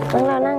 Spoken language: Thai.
เบิ่งเรานั่ง